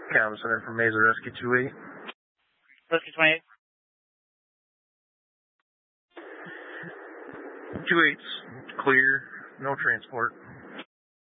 Calvin Center from Mesa Rescue 28. Rescue 28. 28's clear, no transport.